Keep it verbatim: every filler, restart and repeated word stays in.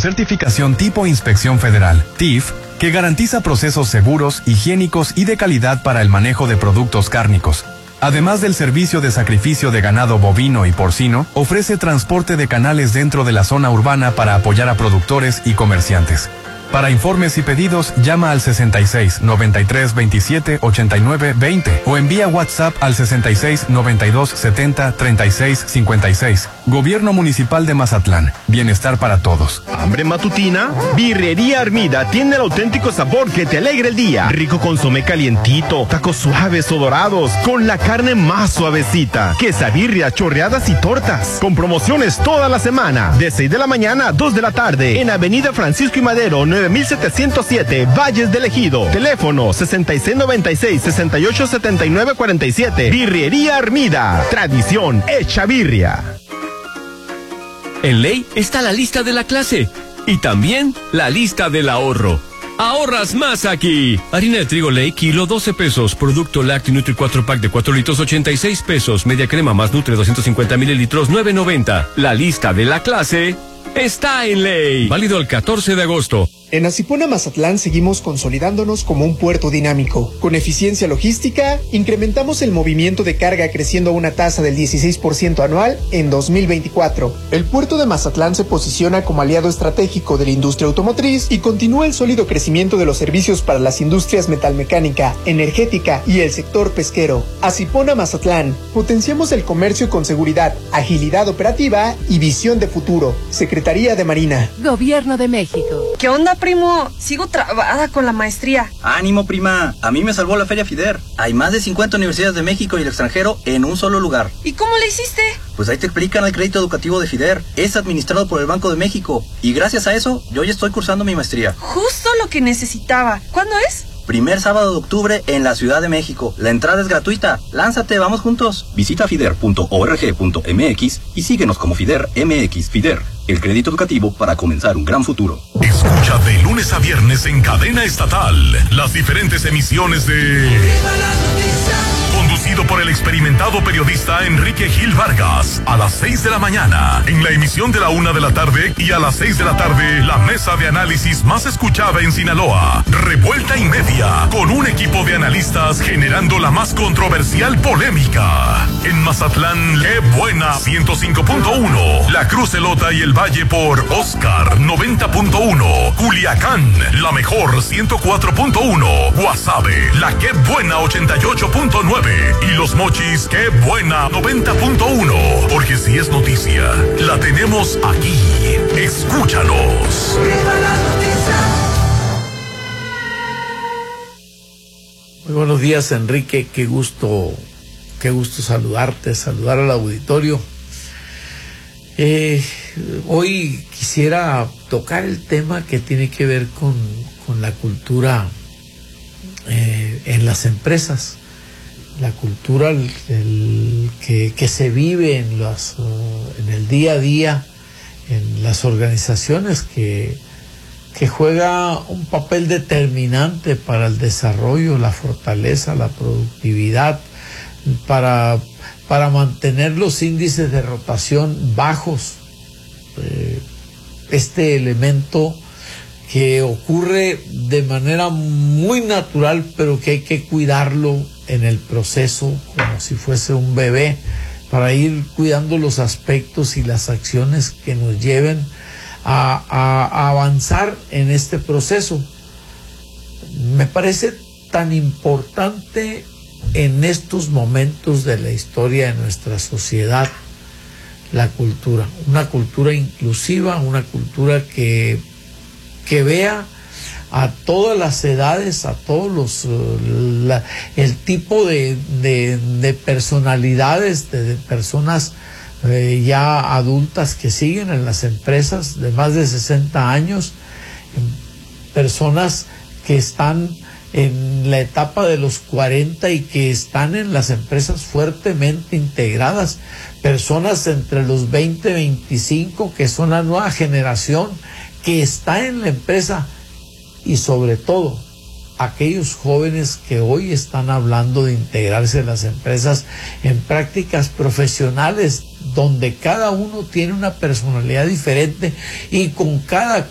certificación tipo Inspección Federal, T I F, que garantiza procesos seguros, higiénicos y de calidad para el manejo de productos cárnicos. Además del servicio de sacrificio de ganado bovino y porcino, ofrece transporte de canales dentro de la zona urbana para apoyar a productores y comerciantes. Para informes y pedidos, llama al sesenta y seis, noventa y tres, veintisiete, ochenta y nueve, veinte o envía WhatsApp al sesenta y seis, noventa y dos, setenta, treinta y seis, cincuenta y seis. Gobierno Municipal de Mazatlán. Bienestar para todos. ¿Hambre matutina? Birrería Armida tiene el auténtico sabor que te alegra el día. Rico consomé calientito, tacos suaves o dorados, con la carne más suavecita, quesabirria, chorreadas y tortas. Con promociones toda la semana, de seis de la mañana a dos de la tarde, en Avenida Francisco y Madero, nueve mil setecientos siete, Valles del Ejido. Teléfono sesenta y seis noventa y seis, sesenta y ocho setenta y nueve cuarenta y siete. Birrería Armida. Tradición hecha birria. En Ley está la lista de la clase y también la lista del ahorro. Ahorras más aquí. Harina de trigo Ley, kilo, doce pesos. Producto lácteo Nutri cuatro pack de cuatro litros, ochenta y seis pesos. Media crema más Nutre, doscientos cincuenta mililitros, nueve noventa. La lista de la clase está en Ley. Válido el catorce de agosto. En Asipona Mazatlán seguimos consolidándonos como un puerto dinámico. Con eficiencia logística, incrementamos el movimiento de carga creciendo a una tasa del dieciséis por ciento anual en dos mil veinticuatro. El puerto de Mazatlán se posiciona como aliado estratégico de la industria automotriz y continúa el sólido crecimiento de los servicios para las industrias metalmecánica, energética y el sector pesquero. Asipona Mazatlán, potenciamos el comercio con seguridad, agilidad operativa y visión de futuro. Secretaría de Marina. Gobierno de México. ¿Qué onda, primo? Sigo trabada con la maestría. Ánimo, prima. A mí me salvó la Feria FIDER. Hay más de cincuenta universidades de México y el extranjero en un solo lugar. ¿Y cómo le hiciste? Pues ahí te explican el crédito educativo de FIDER. Es administrado por el Banco de México. Y gracias a eso, yo ya estoy cursando mi maestría. Justo lo que necesitaba. ¿Cuándo es? Primer sábado de octubre en la Ciudad de México. La entrada es gratuita. Lánzate, vamos juntos. Visita fider punto org punto mx y síguenos como FIDER M X. FIDER, el crédito educativo para comenzar un gran futuro. Escucha de lunes a viernes en cadena estatal las diferentes emisiones de... Conducido por el experimentado periodista Enrique Gil Vargas, a las seis de la mañana, en la emisión de la una de la tarde, y a las seis de la tarde, la mesa de análisis más escuchada en Sinaloa, Revuelta y Media, con un equipo de analistas generando la más controversial polémica. En Mazatlán, ¡qué buena! ciento cinco punto uno, La Cruz Elota y el Valle por Oscar noventa punto uno, Culiacán, la mejor ciento cuatro punto uno, Guasave, la ¡qué buena! ochenta y ocho punto nueve, y Los Mochis, ¡qué buena! noventa punto uno, porque si es noticia, la tenemos aquí. Escúchanos. Muy buenos días, Enrique, qué gusto, qué gusto saludarte, saludar al auditorio. Eh, hoy quisiera tocar el tema que tiene que ver con, con la cultura eh, en las empresas. La cultura el, el, que, que se vive en, las, uh, en el día a día, en las organizaciones, que, que juega un papel determinante para el desarrollo, la fortaleza, la productividad, para, para mantener los índices de rotación bajos. Eh, este elemento que ocurre de manera muy natural, pero que hay que cuidarlo en el proceso como si fuese un bebé, para ir cuidando los aspectos y las acciones que nos lleven a, a, a avanzar en este proceso. Me parece tan importante en estos momentos de la historia de nuestra sociedad la cultura, una cultura inclusiva, una cultura que, que vea a todas las edades, a todos los, uh, la, el tipo de, de, de personalidades, de, de personas eh, ya adultas que siguen en las empresas de más de sesenta años, personas que están en la etapa de los cuarenta y que están en las empresas fuertemente integradas, personas entre los veinte y veinticinco que son la nueva generación que está en la empresa, y sobre todo aquellos jóvenes que hoy están hablando de integrarse en las empresas en prácticas profesionales donde cada uno tiene una personalidad diferente y con cada